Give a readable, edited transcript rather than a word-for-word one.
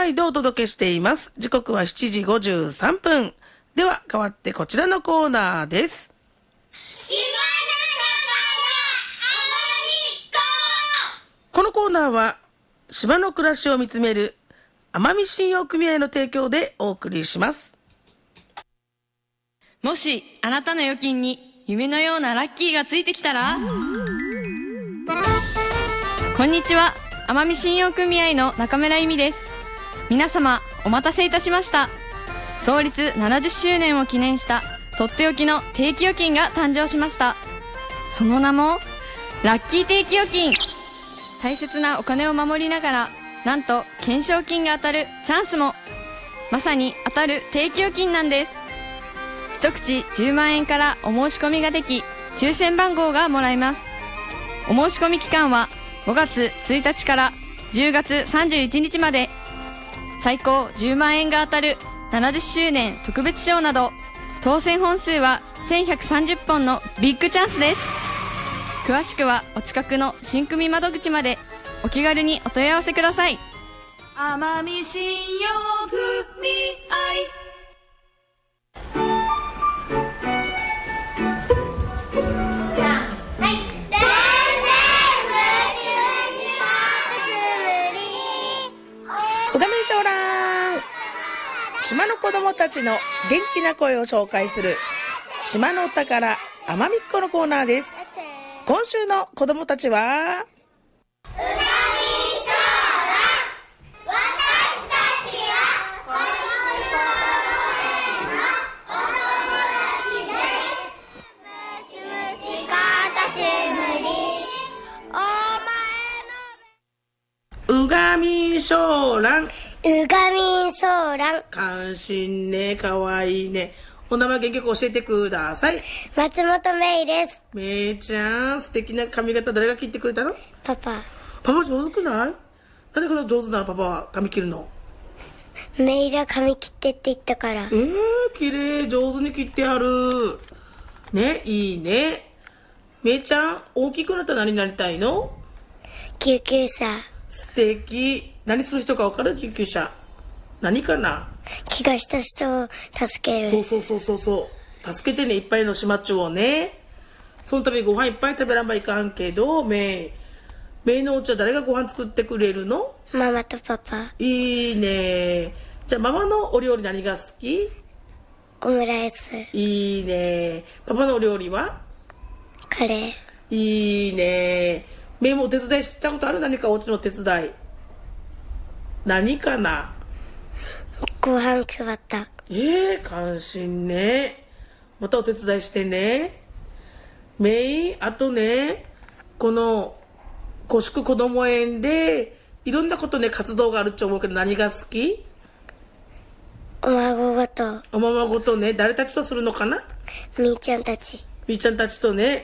毎度お届けしています。時刻は7時53分。では代わってこちらのコーナーです。このコーナーは島の暮らしを見つめる奄美信用組合の提供でお送りします。 もしあなたの預金に夢のようなラッキーがついてきたら、こんにちは、奄美信用組合の中村由美です。皆様お待たせいたしました。創立70周年を記念したとっておきの定期預金が誕生しました。その名もラッキー定期預金。大切なお金を守りながら、なんと懸賞金が当たるチャンスも。まさに当たる定期預金なんです。一口10万円からお申し込みができ、抽選番号がもらえます。お申し込み期間は5月1日から10月31日まで。最高10万円が当たる70周年特別賞など、当選本数は1130本のビッグチャンスです。詳しくはお近くの新組窓口までお気軽にお問い合わせください。 奄美信用組合。 うがめんしょうらん。島の子供たちの元気な声を紹介する島のお宝奄美っ子のコーナーです。今週の子供たちはうがみんしょうらん。 うがみんそうらん。 関心ね、かわいいね。お名前元気よく教えてください。 松本めいです。 めいちゃん、素敵な髪型誰が切ってくれたの？ パパ。 パパ上手くない？なんでこんな上手なの？パパは髪切るの。 めいら髪切ってって言ったから。 綺麗、上手に切ってある。ね、いいね。めいちゃん、大きくなったら何になりたいの？ 救急車。 素敵。何する人か分かる？救急車。何かな？ 怪我した人を助ける。 そう。助けてね、いっぱいの島中をね。そのためにご飯いっぱい食べらんばいかんけど、めいのお家は誰がご飯作ってくれるの？ ママとパパ。 いいね。じゃあママのお料理何が好き？ オムライス。 いいね。パパのお料理は？ カレー。 いいね。めいもお手伝いしたことある？何かお家の手伝い。何かな？ ご飯配った。 関心ね。またお手伝いしてね。めい、あとね、この古宿こども園でいろんなことね、活動があるっちゃ思うけど、何が好き？ お孫ごと。 おままごとね、誰たちとするのかな？ みーちゃんたち。 みーちゃんたちとね。